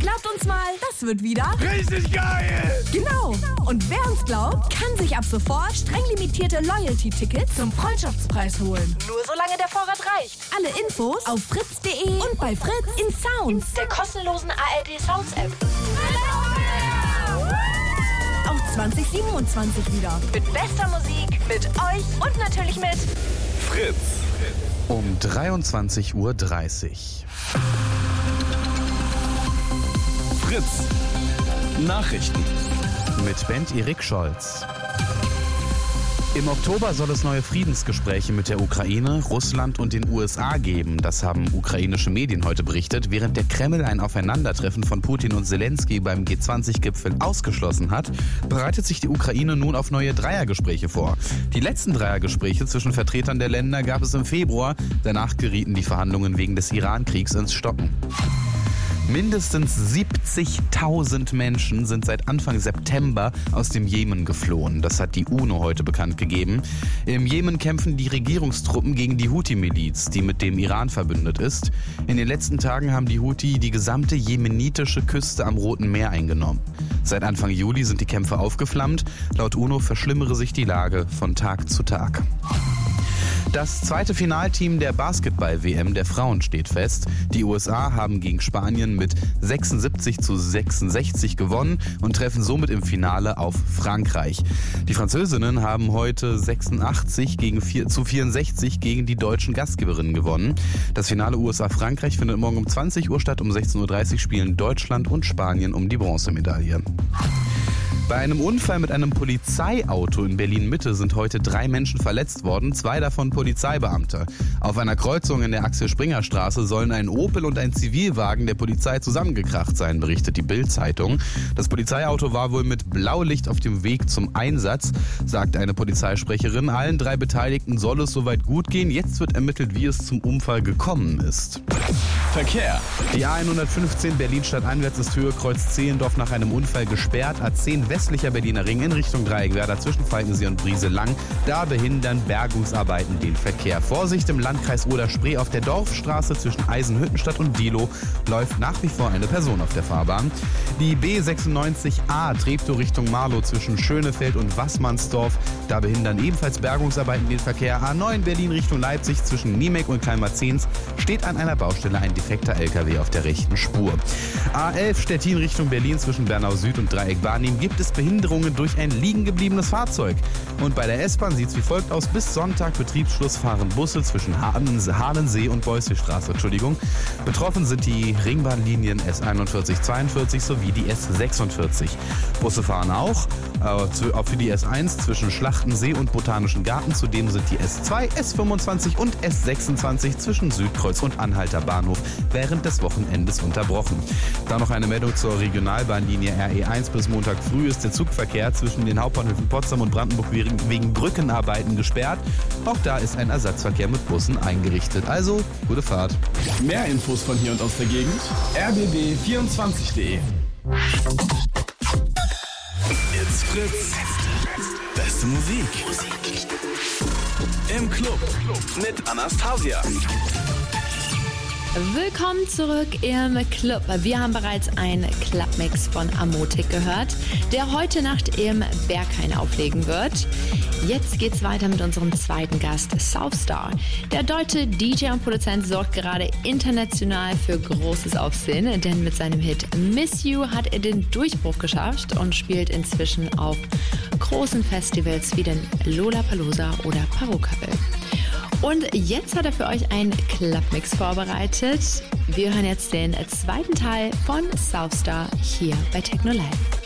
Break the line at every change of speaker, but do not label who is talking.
Glaubt uns mal, das wird wieder
richtig geil!
Genau. Und wer uns glaubt, kann sich ab sofort streng limitierte Loyalty-Tickets zum Freundschaftspreis holen. Nur solange der Vorrat reicht. Alle Infos auf fritz.de und bei Fritz in Sounds, der kostenlosen ARD Sounds App. Auch 2027 wieder. Mit bester Musik, mit euch und natürlich mit
Fritz.
Um 23:30 Uhr.
Fritz. Nachrichten.
Mit Bent Erik Scholz. Im Oktober soll es neue Friedensgespräche mit der Ukraine, Russland und den USA geben. Das haben ukrainische Medien heute berichtet, während der Kreml ein Aufeinandertreffen von Putin und Zelensky beim G20-Gipfel ausgeschlossen hat, bereitet sich die Ukraine nun auf neue Dreiergespräche vor. Die letzten Dreiergespräche zwischen Vertretern der Länder gab es im Februar. Danach gerieten die Verhandlungen wegen des Iran-Kriegs ins Stocken. Mindestens 70.000 Menschen sind seit Anfang September aus dem Jemen geflohen. Das hat die UNO heute bekannt gegeben. Im Jemen kämpfen die Regierungstruppen gegen die Houthi-Miliz, die mit dem Iran verbündet ist. In den letzten Tagen haben die Houthi die gesamte jemenitische Küste am Roten Meer eingenommen. Seit Anfang Juli sind die Kämpfe aufgeflammt. Laut UNO verschlimmere sich die Lage von Tag zu Tag. Das zweite Finalteam der Basketball-WM der Frauen steht fest. Die USA haben gegen Spanien mit 76:66 gewonnen und treffen somit im Finale auf Frankreich. Die Französinnen haben heute 84:64 gegen die deutschen Gastgeberinnen gewonnen. Das Finale USA-Frankreich findet morgen um 20 Uhr statt. Um 16:30 Uhr spielen Deutschland und Spanien um die Bronzemedaille. Bei einem Unfall mit einem Polizeiauto in Berlin-Mitte sind heute 3 Menschen verletzt worden, 2 davon Polizeibeamte. Auf einer Kreuzung in der Axel-Springer-Straße sollen ein Opel und ein Zivilwagen der Polizei zusammengekracht sein, berichtet die Bild-Zeitung. Das Polizeiauto war wohl mit Blaulicht auf dem Weg zum Einsatz, sagt eine Polizeisprecherin. Allen 3 Beteiligten soll es soweit gut gehen. Jetzt wird ermittelt, wie es zum Unfall gekommen ist.
Verkehr.
Die A115 Berlin-Stadt-Einwärts ist Höhe Kreuz Zehlendorf nach einem Unfall gesperrt. A10 westlicher Berliner Ring in Richtung Dreieckwerder zwischen Falkensee und Brieselang. Da behindern Bergungsarbeiten den Verkehr. Vorsicht im Landkreis Oder-Spree auf der Dorfstraße zwischen Eisenhüttenstadt und Diehlo läuft nach wie vor eine Person auf der Fahrbahn. Die B96A Treptow Richtung Marlow zwischen Schönefeld und Wassmannsdorf. Da behindern ebenfalls Bergungsarbeiten den Verkehr. A9 Berlin Richtung Leipzig zwischen Niemek und Kleinmarzens steht an einer Baustelle ein defekter LKW auf der rechten Spur. A11 Stettin Richtung Berlin zwischen Bernau Süd und Dreieck-Barnim gibt es Behinderungen durch ein liegen gebliebenes Fahrzeug. Und bei der S-Bahn sieht es wie folgt aus. Bis Sonntag Betriebsschluss fahren Busse zwischen Halensee und Beuselstraße. Betroffen sind die Ringbahnlinien S41, 42 sowie die S46. Busse fahren auch für die S1 zwischen Schlachtensee und Botanischen Garten. Zudem sind die S2, S25 und S26 zwischen Südkreuz und Anhalter Bahnhof während des Wochenendes unterbrochen. Dann noch eine Meldung zur Regionalbahnlinie RE1. Bis Montag früh ist der Zugverkehr zwischen den Hauptbahnhöfen Potsdam und Brandenburg wegen Brückenarbeiten gesperrt. Auch da ist ein Ersatzverkehr mit Bussen eingerichtet. Also, gute Fahrt.
Mehr Infos von hier und aus der Gegend. rbb24.de. It's Fritz. Beste Musik. Im Club mit Anastasia.
Willkommen zurück im Club. Wir haben bereits einen Clubmix von Amotik gehört, der heute Nacht im Berghain auflegen wird. Jetzt geht's weiter mit unserem zweiten Gast, Southstar. Der deutsche DJ und Produzent sorgt gerade international für großes Aufsehen, denn mit seinem Hit Miss You hat er den Durchbruch geschafft und spielt inzwischen auf großen Festivals wie den Lollapalooza oder Parokaville. Und jetzt hat er für euch einen Clubmix vorbereitet. Wir hören jetzt den zweiten Teil von Southstar hier bei Techno Live.